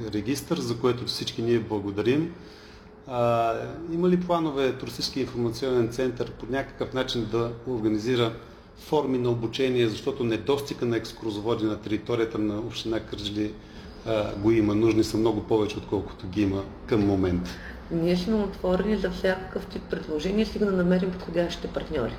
регистър, за което всички ние благодарим. Има ли планове Туристически информационен център по някакъв начин да организира форми на обучение, защото недостига на екскурзоводи на територията на община Кърджали го има, нужни са много повече, отколкото ги има към момента? Ние сме отворени за всякакъв тип предложения, стига да намерим подходящите партньори.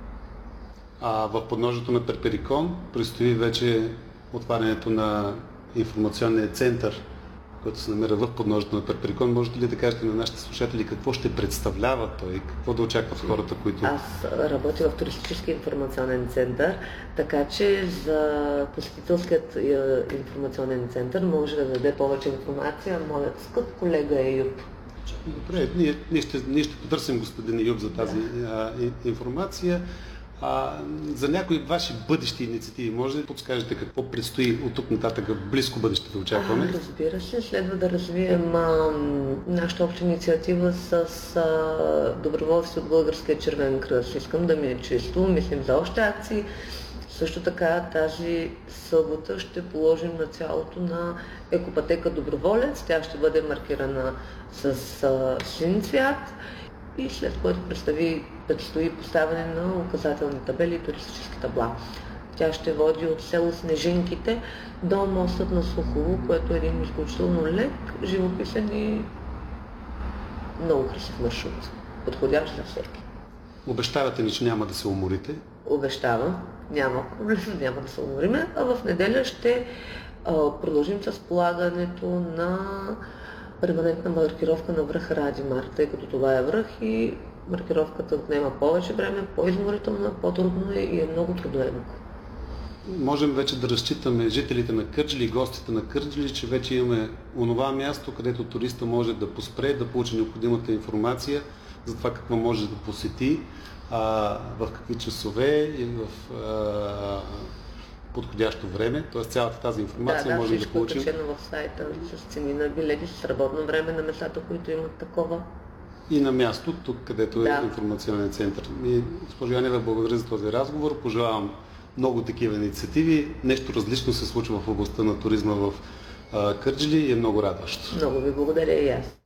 В подножието на Перперикон предстои вече отварянето на информационния център, който се намира в подножието на Перперикон. Можете ли да кажете на нашите слушатели какво ще представлява той, какво да очакват хората, които... Аз работя в Туристически информационен център, така че за посетителският информационен център може да даде повече информация моят скъп колега Еюб. Добре, ние ще потърсим господин Еюб за тази информация. За някои ваши бъдещи инициативи, може ли да подскажете какво предстои от тук нататък в близко бъдеще да очакваме? Разбира се, следва да развием нашата обща инициатива с доброволци от Българския червен кръст. Искам да ми е чисто, мислим за още акции. Също така тази събота ще положим началото на екопътека Доброволец. Тя ще бъде маркирана с син цвят и след което предстои поставяне на указателни табели и туристически табла. Тя ще води от село Снежинките до мостът на Сухово, което е един изключително лек, живописен и много красив маршрут, подходящ за всеки. Обещавате ли, че няма да се уморите? Обещавам, няма проблем, няма да се умориме, а в неделя ще продължим с полагането на перманентна маркировка на връх Радимар, тъй като това е връх и маркировката отнема повече време, по-изморителна, по-трудно е и е много трудоемко. Можем вече да разчитаме жителите на Кърджали и гостите на Кърджали, че вече имаме онова място, където туриста може да поспре, да получи необходимата информация за това какво може да посети, в какви часове и в подходящо време, т.е. цялата тази информация можем да получим. Да, всичко е в сайта с цени на билети, с работно време на местата, които имат такова. И на място, тук където е информационен център. Госпожо Янева, благодаря за този разговор. Пожелавам много такива инициативи. Нещо различно се случва в областта на туризма в Кърджали и е много радващо. Много ви благодаря и аз.